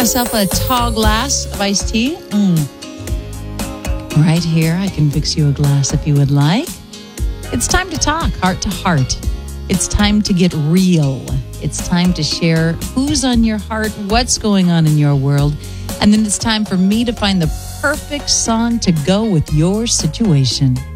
myself a tall glass of iced tea. Right here, I can fix you a glass if you would like. It's time to talk heart to heart. It's time to get real. It's time to share who's on your heart, what's going on in your world. And then it's time for me to find the perfect song to go with your situation.